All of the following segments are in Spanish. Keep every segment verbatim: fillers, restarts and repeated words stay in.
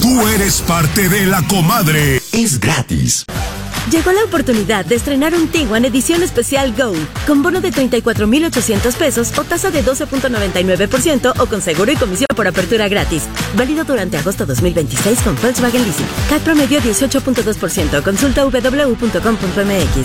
Tú eres parte de La Comadre. Es gratis. Llegó la oportunidad de estrenar un Tiguan edición especial Go, con bono de treinta y cuatro mil ochocientos pesos o tasa de doce punto noventa y nueve por ciento o con seguro y comisión por apertura gratis. Válido durante agosto dos mil veintiséis con Volkswagen Leasing. C A T promedio dieciocho punto dos por ciento. Consulta w w w punto com punto m x.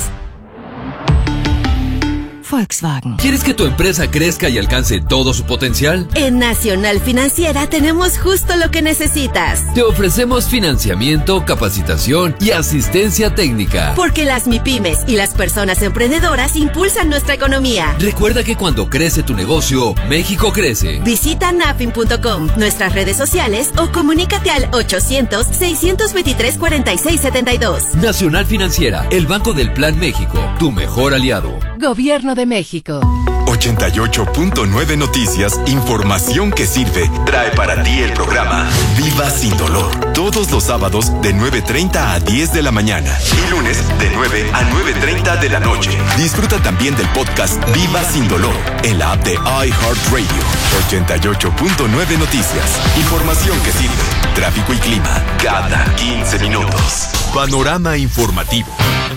Volkswagen. ¿Quieres que tu empresa crezca y alcance todo su potencial? En Nacional Financiera tenemos justo lo que necesitas. Te ofrecemos financiamiento, capacitación y asistencia técnica. Porque las MIPYMES y las personas emprendedoras impulsan nuestra economía. Recuerda que cuando crece tu negocio, México crece. Visita nafin punto com, nuestras redes sociales o comunícate al ochocientos, seiscientos veintitrés, cuarenta y seis setenta y dos. Nacional Financiera, el Banco del Plan México, tu mejor aliado. Gobierno de México. ochenta y ocho punto nueve Noticias, información que sirve, trae para ti el programa Viva Sin Dolor. Todos los sábados de nueve treinta a diez de la mañana y lunes de nueve a nueve treinta de la noche. Disfruta también del podcast Viva Sin Dolor en la app de iHeartRadio. ochenta y ocho punto nueve Noticias, información que sirve, tráfico y clima cada quince minutos. Panorama informativo.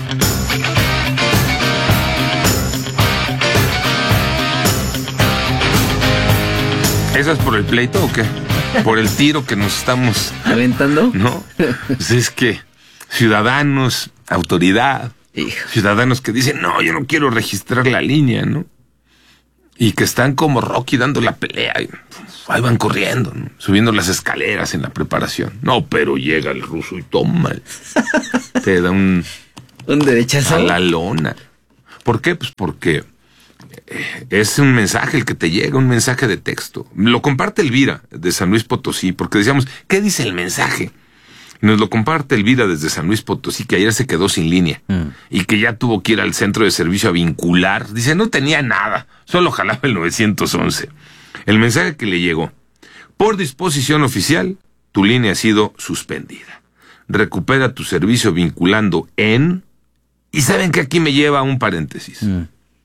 ¿Eso es por el pleito o qué? ¿Por el tiro que nos estamos aventando? No, pues es que ciudadanos, autoridad, Hijo. ciudadanos que dicen, no, yo no quiero registrar la línea, ¿no? Y que están como Rocky dando la pelea, y ahí van corriendo, ¿no? Subiendo las escaleras en la preparación. No, pero llega el ruso y toma, te da un... un derechazo a la lona. ¿Por qué? Pues porque es un mensaje el que te llega, un mensaje de texto. Lo comparte Elvira de San Luis Potosí, porque decíamos, ¿qué dice el mensaje? Nos lo comparte Elvira desde San Luis Potosí, que ayer se quedó sin línea mm. y que ya tuvo que ir al centro de servicio a vincular. Dice, no tenía nada, solo jalaba el nueve once. El mensaje que le llegó: por disposición oficial, tu línea ha sido suspendida. Recupera tu servicio vinculando en... Y saben que aquí me lleva a un paréntesis. Mm.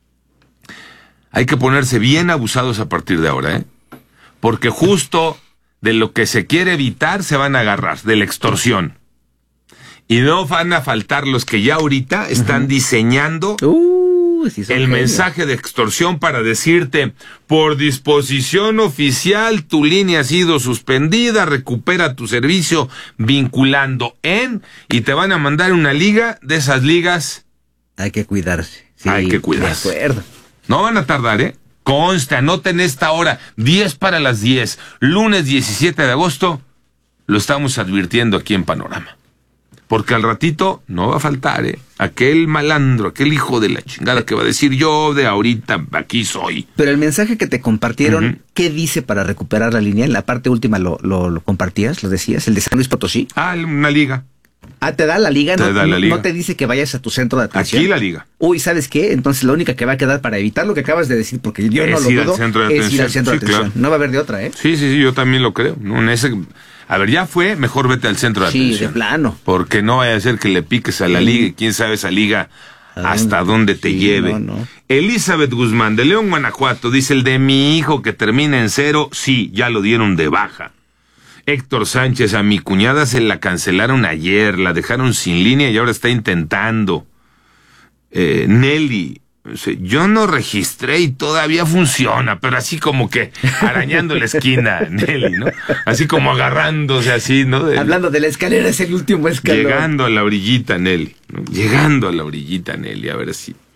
Hay que ponerse bien abusados a partir de ahora, ¿eh? Porque justo de lo que se quiere evitar se van a agarrar, de la extorsión. Y no van a faltar los que ya ahorita están uh-huh. diseñando uh, sí el genios. mensaje de extorsión para decirte, por disposición oficial, tu línea ha sido suspendida, recupera tu servicio vinculando en... Y te van a mandar una liga, de esas ligas... Hay que cuidarse. Sí, hay que cuidarse. De acuerdo. No van a tardar, ¿eh? Conste, anoten esta hora, diez para las diez, lunes diecisiete de agosto, lo estamos advirtiendo aquí en Panorama. Porque al ratito no va a faltar, ¿eh? Aquel malandro, aquel hijo de la chingada que va a decir, yo de ahorita aquí soy. Pero el mensaje que te compartieron, uh-huh. ¿qué dice para recuperar la línea? En la parte última lo, lo, lo compartías, lo decías, el de San Luis Potosí. Ah, una liga. Ah, ¿te da la liga? Te ¿No, da la liga. ¿No te dice que vayas a tu centro de atención? Aquí la liga. Uy, ¿sabes qué? Entonces la única que va a quedar para evitar lo que acabas de decir, porque yo es no lo ir dudo, al centro de es ir al centro sí, de atención. Claro. No va a haber de otra, ¿eh? Sí, sí, sí, yo también lo creo. No, en ese... A ver, ya fue, mejor vete al centro de sí, atención. Sí, de plano. Porque no vaya a ser que le piques a la sí. liga y quién sabe esa liga hasta dónde te sí, lleve. No, no. Elizabeth Guzmán, de León, Guanajuato, dice, el de mi hijo que termina en cero, sí, ya lo dieron de baja. Héctor Sánchez, a mi cuñada se la cancelaron ayer, la dejaron sin línea y ahora está intentando. Eh, Nelly, yo no registré y todavía funciona, pero así como que arañando la esquina, Nelly, ¿no? Así como agarrándose así, ¿no? De, Hablando de la escalera, es el último escalón. Llegando a la orillita, Nelly, ¿no? Llegando a la orillita, Nelly, a ver si...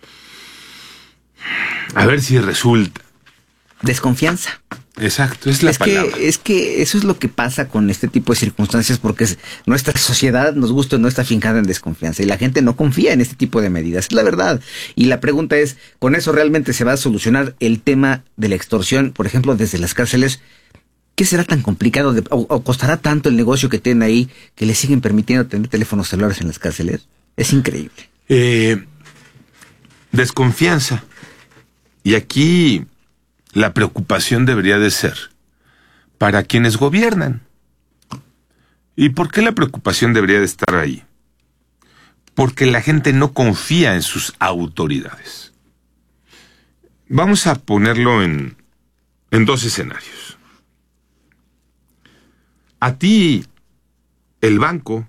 A ver si resulta. Desconfianza. Exacto, es la es palabra. Que, es que eso es lo que pasa con este tipo de circunstancias, porque es, nuestra sociedad, nos gusta o no, está fincada en desconfianza y la gente no confía en este tipo de medidas, es la verdad. Y la pregunta es, ¿con eso realmente se va a solucionar el tema de la extorsión, por ejemplo, desde las cárceles? ¿Qué será tan complicado de, o, o costará tanto el negocio que tienen ahí que les siguen permitiendo tener teléfonos celulares en las cárceles? Es increíble. Eh, desconfianza. Y aquí... la preocupación debería de ser para quienes gobiernan. ¿Y por qué la preocupación debería de estar ahí? Porque la gente no confía en sus autoridades. Vamos a ponerlo en, en dos escenarios. A ti el banco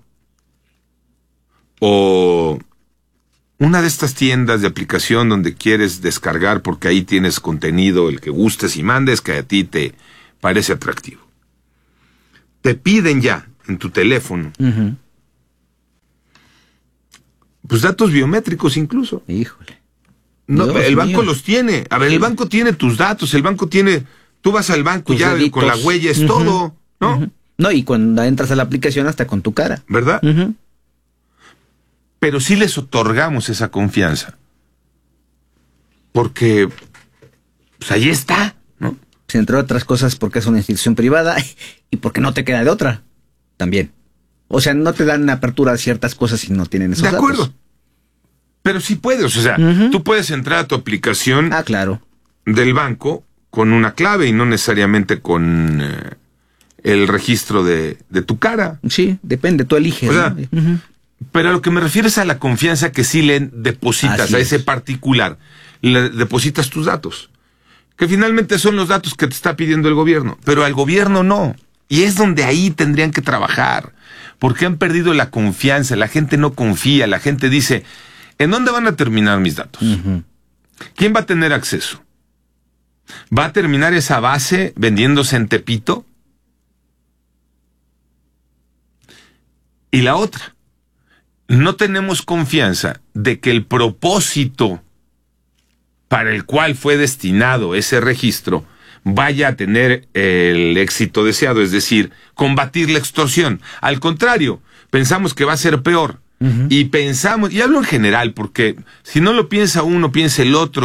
o una de estas tiendas de aplicación donde quieres descargar porque ahí tienes contenido, el que gustes y mandes, que a ti te parece atractivo. Te piden ya en tu teléfono, uh-huh. pues datos biométricos incluso. Híjole. No, Dios el banco mío. los tiene. A ver, el banco tiene tus datos, el banco tiene... Tú vas al banco Tus ya deditos. con la huella, es uh-huh. todo, ¿no? Uh-huh. No, y cuando entras a la aplicación hasta con tu cara. ¿Verdad? Uh-huh. Pero sí les otorgamos esa confianza. Porque, pues ahí está, ¿no? Pues, entre otras cosas, porque es una institución privada y porque no te queda de otra. También. O sea, no te dan apertura a ciertas cosas si no tienen esos datos. De acuerdo. datos. Pero sí puedes, o sea, uh-huh. tú puedes entrar a tu aplicación ah, claro. del banco con una clave y no necesariamente con eh, el registro de, de tu cara. Sí, depende, tú eliges. O sea, ¿no? uh-huh. Pero a lo que me refiero es a la confianza que sí le depositas Así a es. ese particular, le depositas tus datos, que finalmente son los datos que te está pidiendo el gobierno, pero al gobierno no. Y es donde ahí tendrían que trabajar, porque han perdido la confianza, la gente no confía, la gente dice, ¿en dónde van a terminar mis datos? Uh-huh. ¿Quién va a tener acceso? ¿Va a terminar esa base vendiéndose en Tepito? Y la otra, no tenemos confianza de que el propósito para el cual fue destinado ese registro vaya a tener el éxito deseado, es decir, combatir la extorsión. Al contrario, pensamos que va a ser peor. Uh-huh. Y pensamos, y hablo en general, porque si no lo piensa uno, piensa el otro.